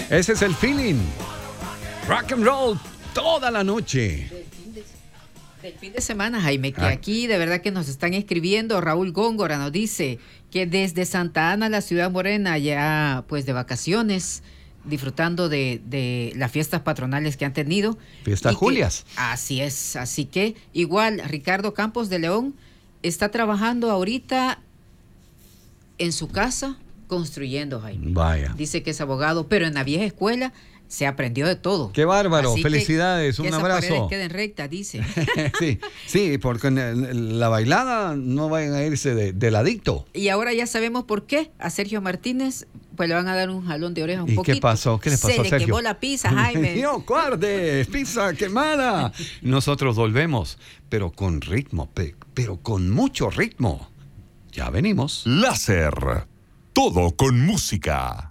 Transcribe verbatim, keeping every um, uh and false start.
Ese es el feeling. Rock and roll toda la noche. Del fin de semana, Jaime, que Ah. aquí de verdad que nos están escribiendo. Raúl Góngora nos dice que desde Santa Ana, la ciudad morena, ya pues de vacaciones, disfrutando de, de las fiestas patronales que han tenido. Fiestas Y que- Julias. Así es, así que igual Ricardo Campos de León está trabajando ahorita en su casa construyendo, Jaime. Vaya. Dice que es abogado, pero en la vieja escuela se aprendió de todo. Qué bárbaro, Así que- felicidades, que un esas abrazo. paredes queden rectas, dice. sí, sí, porque en la bailada no vayan a irse de, del adicto. Y ahora ya sabemos por qué a Sergio Martínez pues le van a dar un jalón de orejas un ¿Y poquito. qué pasó? ¿Qué le pasó Se a le Sergio? quemó la pizza, Jaime. No, guarde, pizza quemada. Nosotros volvemos, pero con ritmo, pe- pero con mucho ritmo. Ya venimos. Láser. Todo con música.